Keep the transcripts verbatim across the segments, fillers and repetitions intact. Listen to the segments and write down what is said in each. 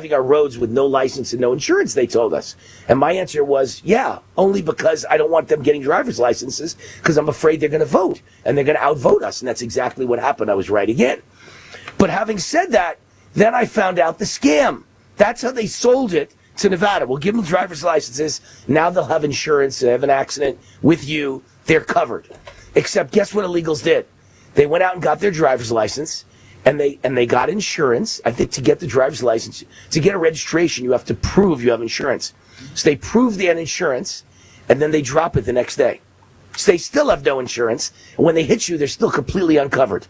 driving our roads with no license and no insurance, they told us. And my answer was, yeah, only because I don't want them getting driver's licenses because I'm afraid they're going to vote and they're going to outvote us. And that's exactly what happened. I was right again. But having said that, then I found out the scam. That's how they sold it to Nevada. We'll give them driver's licenses. Now they'll have insurance. They have an accident with you. They're covered. Except guess what illegals did? They went out and got their driver's license. And they and they got insurance. I think to get the driver's license, to get a registration, you have to prove you have insurance. So they prove they had insurance, and then they drop it the next day. So they still have no insurance, and when they hit you, they're still completely uncovered.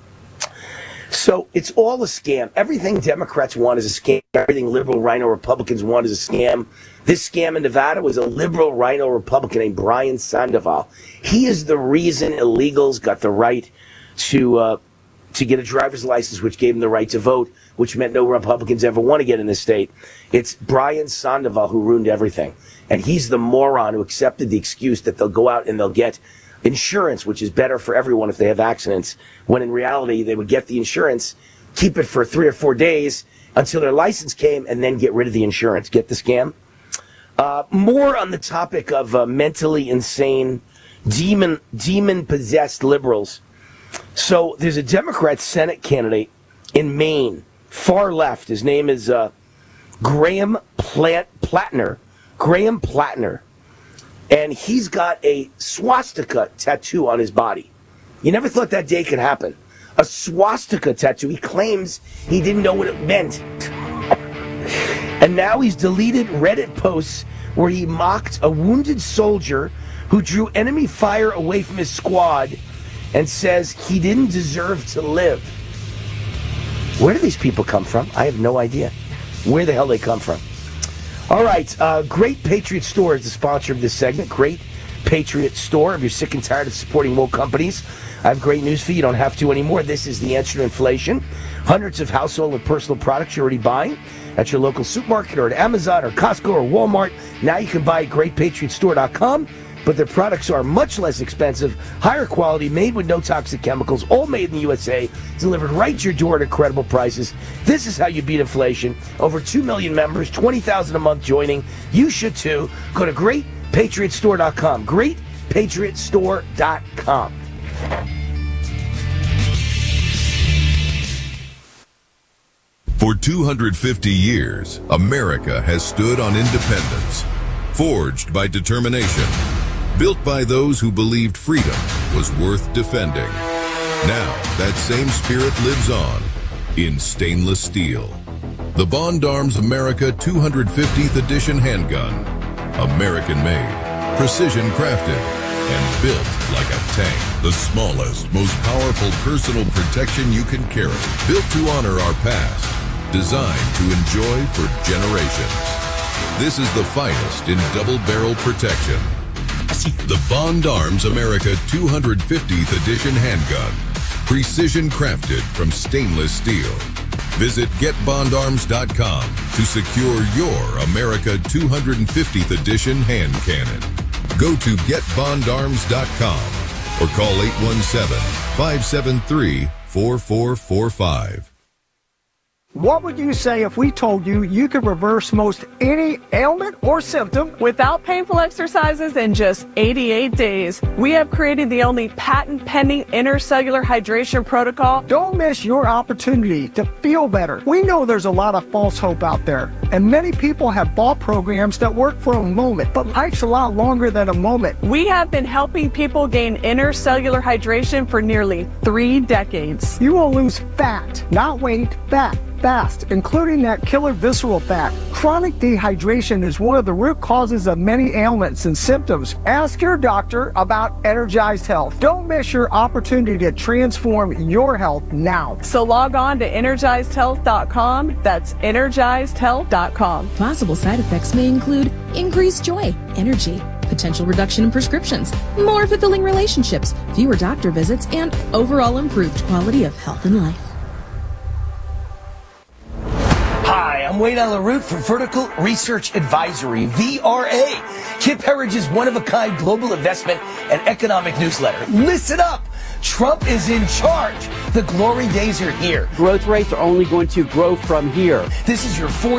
So it's all a scam. Everything Democrats want is a scam. Everything liberal rhino Republicans want is a scam. This scam in Nevada was a liberal rhino Republican named Brian Sandoval. He is the reason illegals got the right to... Uh, to get a driver's license, which gave them the right to vote, which meant no Republicans ever want to get in this state. It's Brian Sandoval who ruined everything. And he's the moron who accepted the excuse that they'll go out and they'll get insurance, which is better for everyone if they have accidents, when in reality they would get the insurance, keep it for three or four days until their license came, and then get rid of the insurance. Get the scam? Uh, more on the topic of uh, mentally insane, demon, demon-possessed liberals. So there's a Democrat Senate candidate in Maine, far left. His name is uh, Graham Plant Plattner. Graham Plattner. And he's got a swastika tattoo on his body. You never thought that day could happen. A swastika tattoo. He claims he didn't know what it meant. And now he's deleted Reddit posts where he mocked a wounded soldier who drew enemy fire away from his squad and says he didn't deserve to live. Where do these people come from? I have no idea where the hell they come from. All right, uh, Great Patriot Store is the sponsor of this segment. Great Patriot Store. If you're sick and tired of supporting woke companies, I have great news for you. You don't have to anymore. This is the answer to inflation. Hundreds of household and personal products you're already buying at your local supermarket or at Amazon or Costco or Walmart. Now you can buy at great patriot store dot com. But their products are much less expensive, higher quality, made with no toxic chemicals, all made in the U S A, delivered right to your door at incredible prices. This is how you beat inflation. Over two million members, twenty thousand a month joining. You should too. Go to great patriot store dot com. great patriot store dot com. For two hundred fifty years, America has stood on independence, forged by determination, built by those who believed freedom was worth defending. Now, that same spirit lives on in stainless steel. The Bond Arms America two hundred fiftieth Edition handgun. American-made, precision-crafted, and built like a tank. The smallest, most powerful personal protection you can carry. Built to honor our past. Designed to enjoy for generations. This is the finest in double-barrel protection. The Bond Arms America two hundred fiftieth Edition handgun. Precision crafted from stainless steel. Visit get bond arms dot com to secure your America two hundred fiftieth Edition hand cannon. Go to get bond arms dot com or call eight one seven, five seven three, four four four five. What would you say if we told you you could reverse most any ailment or symptom without painful exercises in just eighty-eight days? We have created the only patent-pending intercellular hydration protocol. Don't miss your opportunity to feel better. We know there's a lot of false hope out there, and many people have bought programs that work for a moment, but life's a lot longer than a moment. We have been helping people gain intercellular hydration for nearly three decades. You will lose fat, not weight, fat. Fast, including that killer visceral fat. Chronic dehydration is one of the root causes of many ailments and symptoms. Ask your doctor about Energized Health. Don't miss your opportunity to transform your health now. So log on to energized health dot com. That's energized health dot com. Possible side effects may include increased joy, energy, potential reduction in prescriptions, more fulfilling relationships, fewer doctor visits, and overall improved quality of health and life. Hi, I'm Wayne LaRoute from Vertical Research Advisory, V R A, Kip Herridge's one-of-a-kind global investment and economic newsletter. Listen up! Trump is in charge. The glory days are here. Growth rates are only going to grow from here. This is your four